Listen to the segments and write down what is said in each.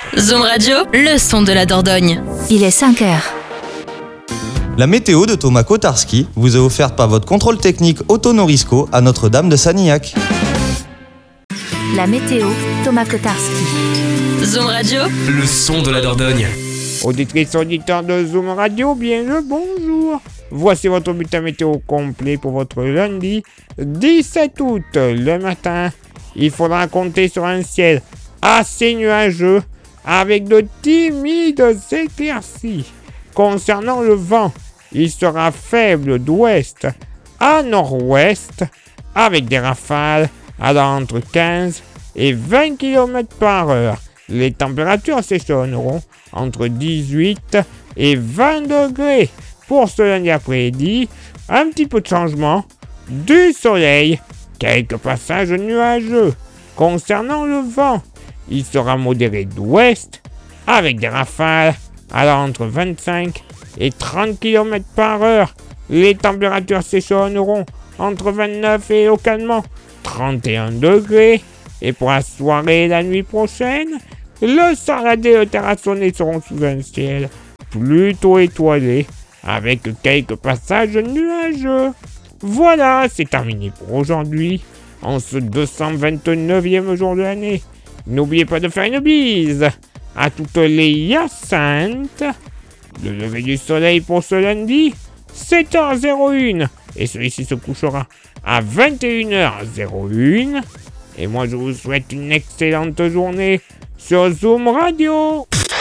Zoom Radio, le son de la Dordogne. Il est 5h. La météo de Thomas Kotarski vous est offerte par votre contrôle technique Auto Norisco à Notre-Dame de Sanilhac. La météo, Thomas Kotarski. Zoom Radio, le son de la Dordogne. Auditrices, auditeurs de Zoom Radio, bien le bonjour. Voici votre bulletin météo complet pour votre lundi 17 août. Le matin, il faudra compter sur un ciel assez nuageux avec de timides éclaircies. Concernant le vent, il sera faible d'ouest à nord-ouest avec des rafales allant entre 15 et 20 km par heure. Les températures s'échelonneront entre 18 et 20 degrés. Pour ce lundi après-midi, un petit peu de changement, du soleil, quelques passages nuageux. Concernant le vent, il sera modéré d'ouest avec des rafales allant entre 25 et 30 km par heure. Les températures s'échelonneront entre 29 et localement 31 degrés. Et pour la soirée et la nuit prochaine, le Saradé et le Terrassonnet seront sous un ciel plutôt étoilé avec quelques passages nuageux. Voilà, c'est terminé pour aujourd'hui, en ce 229e jour de l'année. N'oubliez pas de faire une bise à toutes les Hyacinthes. Le lever du soleil pour ce lundi, 7h01. Et celui-ci se couchera à 21h01. Et moi, je vous souhaite une excellente journée sur Zoom Radio.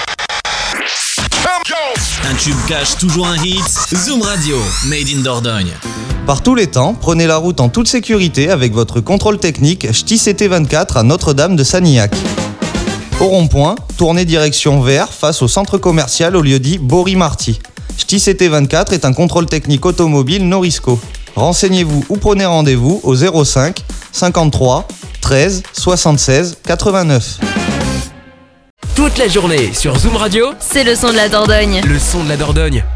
Un tube cache toujours un hit. Zoom Radio, made in Dordogne. Par tous les temps, prenez la route en toute sécurité avec votre contrôle technique Ch'ti CT24 à Notre-Dame de Sanilhac. Au rond-point, tournez direction vers face au centre commercial au lieu-dit Bory-Marty. Ch'ti CT24 est un contrôle technique automobile Norisco. Renseignez-vous ou prenez rendez-vous au 05 53 13 76 89. Toute la journée sur Zoom Radio, c'est le son de la Dordogne. le son de la Dordogne.